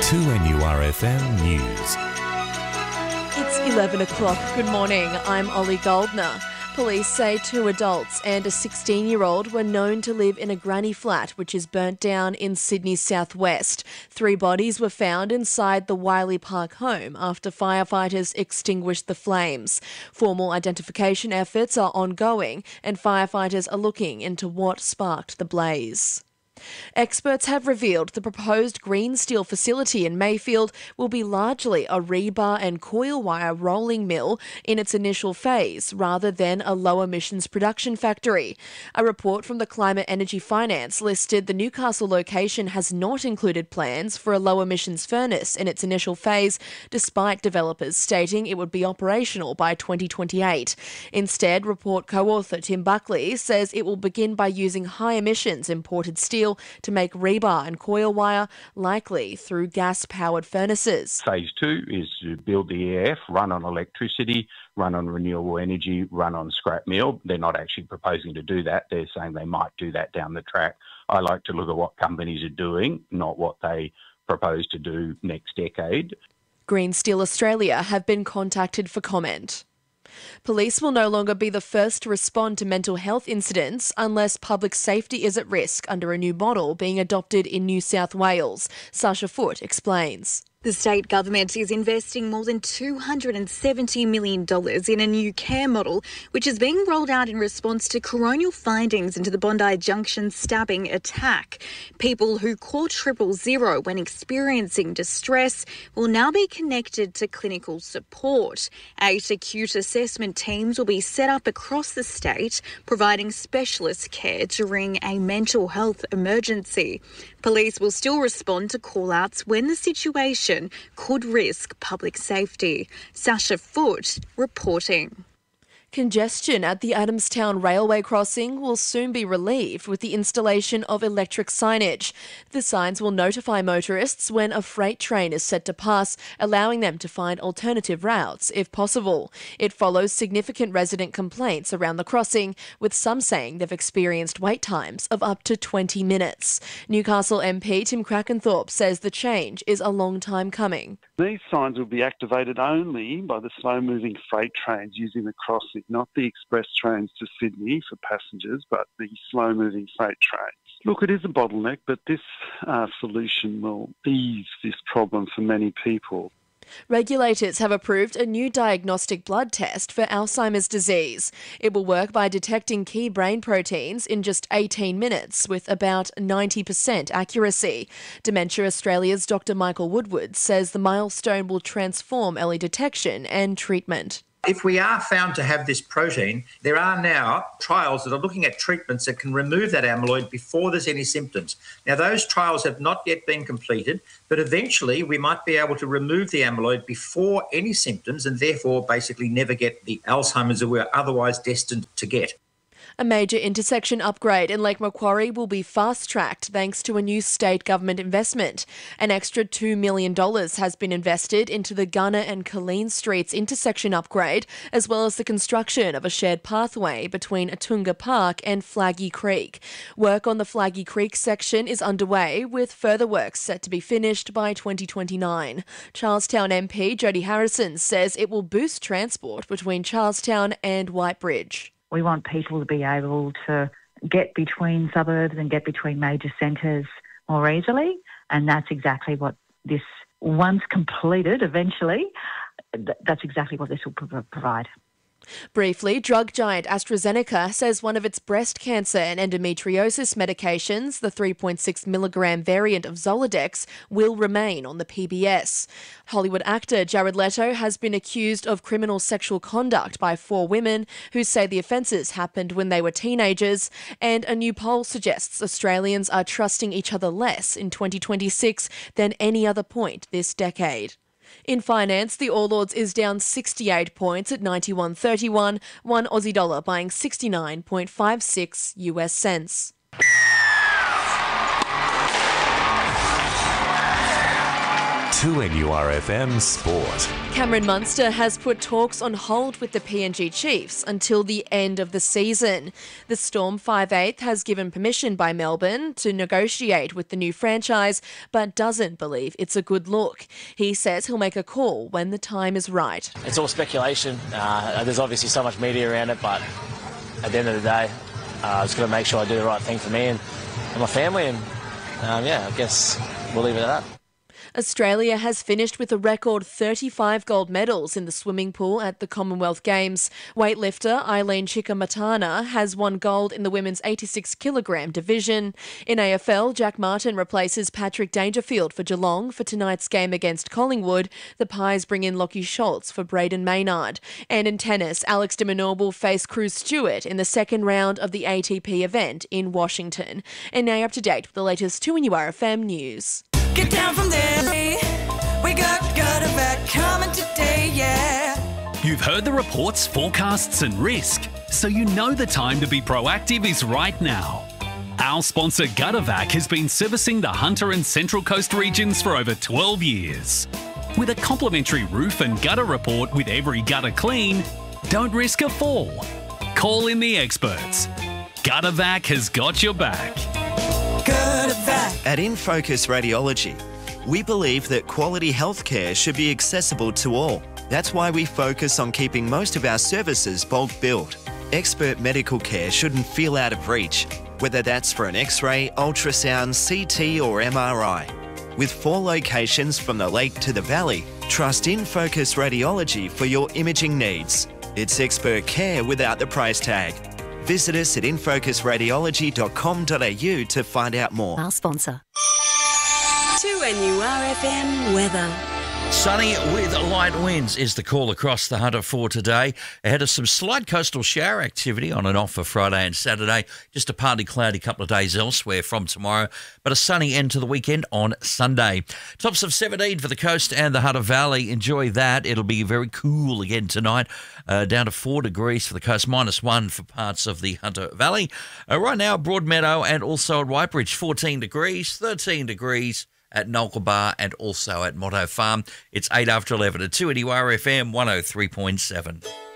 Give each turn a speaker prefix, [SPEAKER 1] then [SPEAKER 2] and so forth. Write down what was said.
[SPEAKER 1] 2NURFM News.
[SPEAKER 2] It's 11 o'clock. Good morning. I'm Ollie Goldner. Police say 2 adults and a 16-year-old were known to live in a granny flat which is burnt down in Sydney's southwest. 3 bodies were found inside the Wiley Park home after firefighters extinguished the flames. Formal identification efforts are ongoing and firefighters are looking into what sparked the blaze. Experts have revealed the proposed green steel facility in Mayfield will be largely a rebar and coil wire rolling mill in its initial phase, rather than a low-emissions production factory. A report from the Climate Energy Finance listed the Newcastle location has not included plans for a low-emissions furnace in its initial phase, despite developers stating it would be operational by 2028. Instead, report co-author Tim Buckley says it will begin by using high-emissions imported steel to make rebar and coil wire, likely through gas-powered furnaces.
[SPEAKER 3] Phase 2 is to build the EAF, run on electricity, run on renewable energy, run on scrap meal. They're not actually proposing to do that. They're saying they might do that down the track. I like to look at what companies are doing, not what they propose to do next decade.
[SPEAKER 2] Green Steel Australia have been contacted for comment. Police will no longer be the first to respond to mental health incidents unless public safety is at risk under a new model being adopted in New South Wales. Sasha Foote explains.
[SPEAKER 4] The state government is investing more than $270 million in a new care model, which is being rolled out in response to coronial findings into the Bondi Junction stabbing attack. People who call 000 when experiencing distress will now be connected to clinical support. 8 acute assessment teams will be set up across the state, providing specialist care during a mental health emergency. Police will still respond to call-outs when the situation could risk public safety. Sasha Foote reporting.
[SPEAKER 2] Congestion at the Adamstown railway crossing will soon be relieved with the installation of electric signage. The signs will notify motorists when a freight train is set to pass, allowing them to find alternative routes if possible. It follows significant resident complaints around the crossing, with some saying they've experienced wait times of up to 20 minutes. Newcastle MP Tim Crackenthorpe says the change is a long time coming.
[SPEAKER 5] These signs will be activated only by the slow-moving freight trains using the crossing, not the express trains to Sydney for passengers, but the slow-moving freight trains. Look, it is a bottleneck, but this solution will ease this problem for many people.
[SPEAKER 2] Regulators have approved a new diagnostic blood test for Alzheimer's disease. It will work by detecting key brain proteins in just 18 minutes with about 90% accuracy. Dementia Australia's Dr. Michael Woodward says the milestone will transform early detection and treatment.
[SPEAKER 6] If we are found to have this protein, there are now trials that are looking at treatments that can remove that amyloid before there's any symptoms. Now, those trials have not yet been completed, but eventually we might be able to remove the amyloid before any symptoms and therefore basically never get the Alzheimer's that we're otherwise destined to get.
[SPEAKER 2] A major intersection upgrade in Lake Macquarie will be fast-tracked thanks to a new state government investment. An extra $2 million has been invested into the Gunner and Colleen Streets intersection upgrade, as well as the construction of a shared pathway between Atunga Park and Flaggy Creek. Work on the Flaggy Creek section is underway, with further works set to be finished by 2029. Charlestown MP Jody Harrison says it will boost transport between Charlestown and Whitebridge.
[SPEAKER 7] We want people to be able to get between suburbs and get between major centres more easily, and that's exactly what this, once completed eventually, that's exactly what this will provide.
[SPEAKER 2] Briefly, drug giant AstraZeneca says one of its breast cancer and endometriosis medications, the 3.6 milligram variant of Zoladex, will remain on the PBS. Hollywood actor Jared Leto has been accused of criminal sexual conduct by 4 women who say the offences happened when they were teenagers, and a new poll suggests Australians are trusting each other less in 2026 than any other point this decade. In finance, the All Ords is down 68 points at 91.31, one Aussie dollar buying 69.56 US cents.
[SPEAKER 1] 2 2NURFM Sport.
[SPEAKER 2] Cameron Munster has put talks on hold with the PNG Chiefs until the end of the season. The Storm 5/8 has given permission by Melbourne to negotiate with the new franchise, but doesn't believe it's a good look. He says he'll make a call when the time is right.
[SPEAKER 8] It's all speculation. There's obviously so much media around it, but at the end of the day, I just got to make sure I do the right thing for me and my family, and I guess we'll leave it at that.
[SPEAKER 2] Australia has finished with a record 35 gold medals in the swimming pool at the Commonwealth Games. Weightlifter Eileen Chikamatana has won gold in the women's 86-kilogram division. In AFL, Jack Martin replaces Patrick Dangerfield for Geelong for tonight's game against Collingwood. The Pies bring in Lockie Schultz for Braden Maynard. And in tennis, Alex de Minaur will face Cruz Stewart in the second round of the ATP event in Washington. And now you're up to date with the latest 2NURFM news.
[SPEAKER 9] Get down from there. We got Gutterback coming today, yeah.
[SPEAKER 10] You've heard the reports, forecasts and risk, so you know the time to be proactive is right now. Our sponsor Guttervac has been servicing the Hunter and Central Coast regions for over 12 years. With a complimentary roof and gutter report with every gutter clean, don't risk a fall. Call in the experts. Guttervac has got your back.
[SPEAKER 11] At InFocus Radiology, we believe that quality healthcare should be accessible to all. That's why we focus on keeping most of our services bulk billed. Expert medical care shouldn't feel out of reach, whether that's for an X-ray, ultrasound, CT or MRI. With 4 locations from the lake to the valley, trust InFocus Radiology for your imaging needs. It's expert care without the price tag. Visit us at infocusradiology.com.au to find out more.
[SPEAKER 12] Our sponsor. 2NURFM weather.
[SPEAKER 13] Sunny with light winds is the call across the Hunter for today. Ahead of some slight coastal shower activity on and off for Friday and Saturday. Just a partly cloudy couple of days elsewhere from tomorrow, but a sunny end to the weekend on Sunday. Tops of 17 for the coast and the Hunter Valley. Enjoy that. It'll be very cool again tonight. Down to 4 degrees for the coast, -1 for parts of the Hunter Valley. Right now, Broadmeadow and also at Whitebridge, 14 degrees, 13 degrees at Nulkaba and also at Motto Farm. It's 8 after 11 at 2NURFM 103.7.